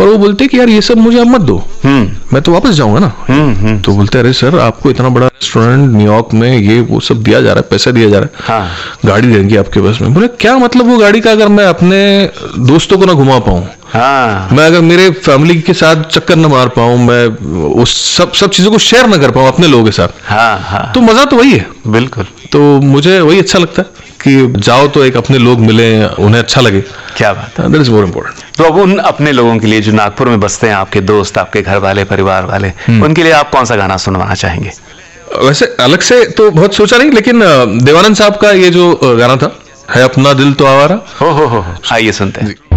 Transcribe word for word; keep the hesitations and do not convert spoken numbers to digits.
और वो बोलते कि यार ये सब मुझे आप मत दो, मैं तो वापस जाऊंगा ना। तो बोलते अरे सर आपको इतना बड़ा रेस्टोरेंट न्यूयॉर्क में ये वो सब दिया जा रहा है, पैसा दिया जा रहा है, हाँ। गाड़ी देंगे आपके बस में। बोले क्या मतलब वो गाड़ी का, अगर मैं अपने दोस्तों को ना घुमा पाऊं, हाँ। मैं अगर मेरे फैमिली के साथ चक्कर न मार पाऊं, मैं उस सब सब चीजों को शेयर न कर पाऊं अपने लोगों के साथ, हाँ, हाँ। तो मजा तो वही है। बिल्कुल। तो मुझे वही अच्छा लगता है कि जाओ तो एक अपने लोग मिले, उन्हें अच्छा लगे। क्या बात है, दैट इज मोर इम्पोर्टेंट। तो अब उन अपने लोगों के लिए जो नागपुर में बसते हैं, आपके दोस्त, आपके घर वाले, परिवार वाले, उनके लिए आप कौन सा गाना सुनवाना चाहेंगे? वैसे अलग से तो बहुत सोचा नहीं, लेकिन देवानंद साहब का ये जो गाना था, है अपना दिल तो आवारा, हो हो हो आइए सुनते हैं।